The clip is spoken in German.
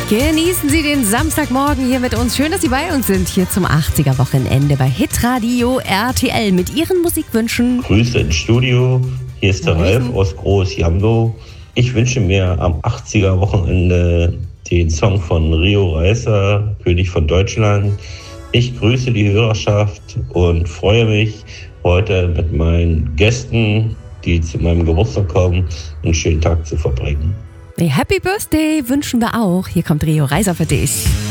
Genießen Sie den Samstagmorgen hier mit uns. Schön, dass Sie bei uns sind, hier zum 80er-Wochenende bei Hitradio RTL mit Ihren Musikwünschen. Grüße ins Studio, hier ist der Ralf aus Groß-Jamlow. Ich wünsche mir am 80er-Wochenende den Song von Rio Reiser, König von Deutschland. Ich grüße die Hörerschaft und freue mich, heute mit meinen Gästen, die zu meinem Geburtstag kommen, einen schönen Tag zu verbringen. Happy Birthday wünschen wir auch. Hier kommt Rio Reiser für dich.